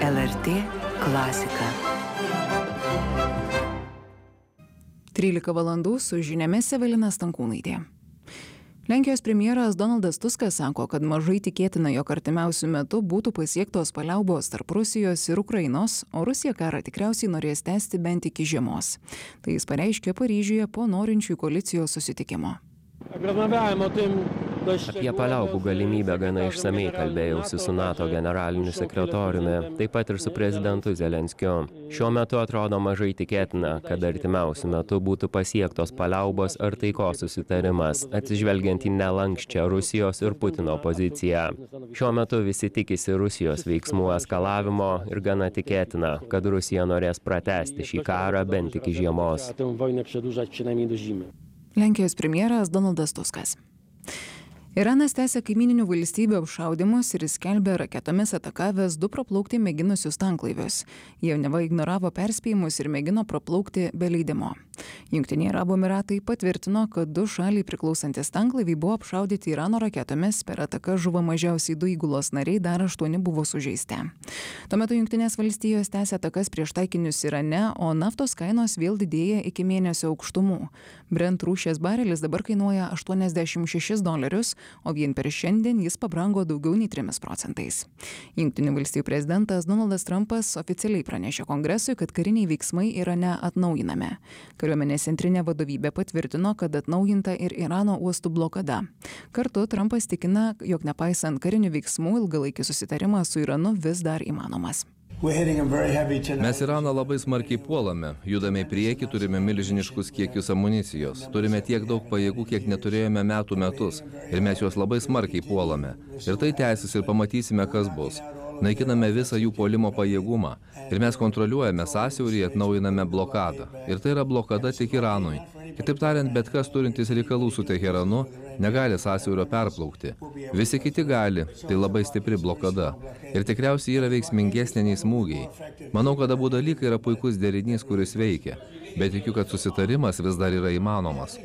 LRT klasika. 13 valandų su žiniomis Evelina Stankūnaitė. Lenkijos premjeras Donaldas Tuskas sako, kad mažai tikėtina, jog artimiausiu metu būtų pasiektos paliaubos tarp Rusijos ir Ukrainos, o Rusija karą tikriausiai norės tęsti bent iki žiemos. Tai jis pareiškė Paryžiuje po norinčių koalicijos susitikimo. Apie paliaubų galimybę gana išsamei kalbėjausi su NATO generaliniu sekretoriumi, taip pat ir su prezidentu Zelenskiu. Šiuo metu atrodo mažai tikėtina, kad artimiausiu metu būtų pasiektos paliaubos ar taikos susitarimas, atsižvelgiant į nelankščią Rusijos ir Putino poziciją. Šiuo metu visi tikisi Rusijos veiksmų eskalavimo ir gana tikėtina, kad Rusija norės pratęsti šį karą bent iki žiemos. Lenkijos premjeras Donaldas Tuskas. Iranas tęsia kaimininių valstybių apšaudymus ir skelbia raketomis atakavęs 2 praplaukti mėginusius tanklaivius. Jie neva ignoravo perspėjimus ir mėgino praplaukti be leidimo. Jungtiniai Arabų Emyratai patvirtino, kad 2 šaliai priklausantis tanklaiviai buvo apšaudyti Irano raketomis, per ataką žuvo mažiausiai 2 įgulos nariai, dar 8 buvo sužeisti. Tuo metu Jungtinės valstijos tęsia atakas prieš taikinius Irane, o naftos kainos vėl didėja iki mėnesio aukštumų. Brent rūšies barelis dabar kainuoja $86, o vien per šiandien jis pabrango daugiau nei 3%. Jungtinių valstijų prezidentas Donaldas Trumpas oficialiai pranešė Kongresui, kad kariniai veiksmai Irane atnaujinami. Kariuomenės centrinė vadovybė patvirtino, kad atnaujinta ir Irano uostų blokada. Kartu Trumpas tikina, jog nepaisant karinių veiksmų, ilgalaikis susitarimas su Iranu vis dar įmanomas. Mes Iraną labai smarkiai puolame, judame į priekį, turime milžiniškus kiekius amunicijos, turime tiek daug pajėgų, kiek neturėjome metus, ir mes juos labai smarkiai puolame. Ir tai tęsis ir pamatysime, kas bus. Naikiname visą jų puolimo pajėgumą ir mes kontroliuojame sąsiaurį, atnaujiname blokadą. Ir tai yra blokada tik Iranui. Kitaip tariant, bet kas turintis reikalų su Teheranu negali sąsiaurio perplaukti. Visi kiti gali, tai labai stipri blokada. Ir tikriausiai yra veiksmingesnė nei smūgiai. Manau, kad abu dalykai yra puikus derinys, kuris veikia. Bet tikiu, kad susitarimas vis dar yra įmanomas.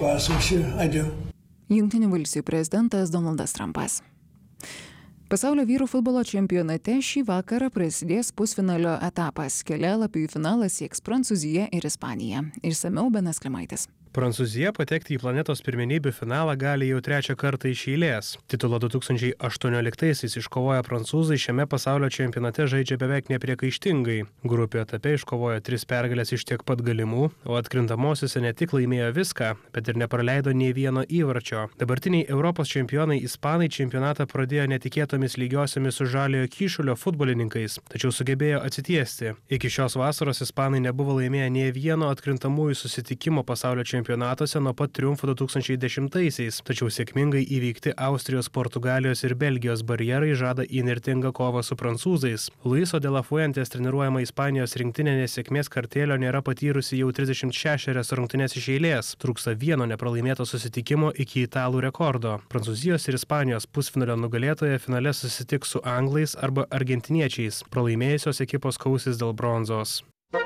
Jungtinių valstijų prezidentas Donaldas Trumpas. Pasaulio vyrų futbolo čempionate šį vakarą prasidės pusfinalio etapas. Kelialapių į finalą sieks Prancūzija ir Ispanija. Išsamiau Benas Klimaitis. Prancūzija patekti į planetos pirmenybių finalą gali jau 3 kartą iš eilės. Titulo 2018-aisiais iškovoję prancūzai šiame pasaulio čempionate žaidžia beveik nepriekaištingai. Grupių etape iškovojo 3 pergalės iš tiek pat galimų, o atkrintamosiose ne tik laimėjo viską, bet ir nepraleido nei vieno įvarčio. Dabartiniai Europos čempionai ispanai čempionatą pradėjo netikėtomis lygiosiomis su Žaliojo Kyšulio futbolininkais, tačiau sugebėjo atsitiesti. Iki šios vasaros ispanai nebuvo laimėję nei vieno atkrintamųjų susitikimo pasaulio čempionatuose nuo pat triumfo 2010-aisiais, tačiau sėkmingai įveikti Austrijos, Portugalijos ir Belgijos barjerai žada įnirtingą kovą su prancūzais. Luiso de la Fuentes treniruojama Ispanijos rinktinė nesėkmės kartėlio nėra patyrusi jau 36 rungtynes iš eilės. Trūksta vieno nepralaimėto susitikimo iki italų rekordo. Prancūzijos ir Ispanijos pusfinalio nugalėtoja finale susitiks su anglais arba argentiniečiais. Pralaimėjusios ekipos kausis dėl bronzos.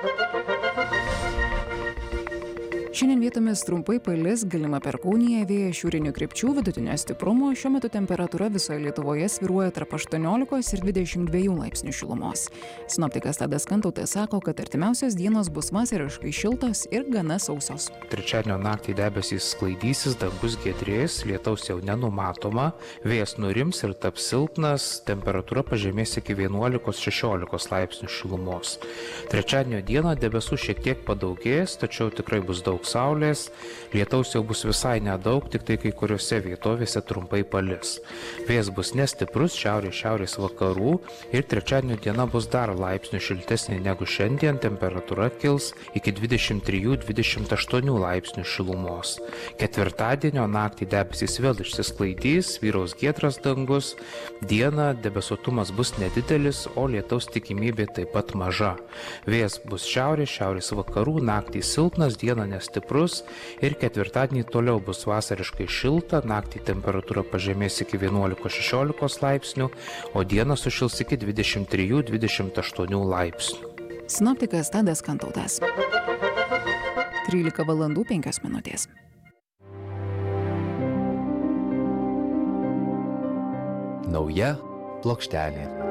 Šiandien vietomis trumpai palis, galima perkūnija, vėjas šiaurinių krypčių, vidutinio stiprumo. Šiuo metu temperatūra visoje Lietuvoje svyruoja tarp 18 ir 22 laipsnių šilumos. Sinoptikas Tadas Kantautas sako, kad artimiausios dienos bus vasariškai šiltos ir gana sausos. Trečiadienio naktį debesys sklaidysis, dangus giedrės, lietaus jau nenumatoma, vėjas nurims ir taps silpnas, temperatūra pažemės iki 11-16 laipsnių šilumos. Trečiadienio dieną debesų šiek tiek padaugės, tačiau tikrai bus daug saulės, lietaus jau bus visai nedaug, tik tai kai kuriuose vietovėse trumpai palis. Vėjas bus nestiprus, šiaurės vakarų ir trečiadienio diena bus dar laipsnių šiltesnė negu šiandien, temperatūra kils iki 23-28 laipsnių šilumos. Ketvirtadienio naktį debesys vėl išsisklaidys, vyraus giedras dangus, dieną debesuotumas bus nedidelis, o lietaus tikimybė taip pat maža. Vėjas bus šiaurės vakarų, naktį silpnas, dieną nestiprus ir ketvirtadienį toliau bus vasariškai šilta, naktį temperatūra pažemės iki 11-16 laipsnių, o dieną sušils iki 23-28 laipsnių. Sinoptikas Tadas Kantautas. 13 valandų 5 minutės. Nauja plokštelė.